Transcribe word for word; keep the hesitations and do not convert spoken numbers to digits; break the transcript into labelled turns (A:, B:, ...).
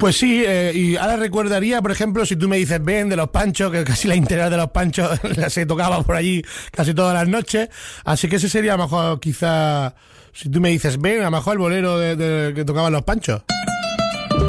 A: Pues sí, eh, y ahora recordaría, por ejemplo, si tú me dices ven de los Panchos, que casi la integral de los Panchos se tocaba por allí casi todas las noches, así que ese sería a lo mejor quizá, si tú me dices ven, a lo mejor el bolero de, de, que tocaban los Panchos.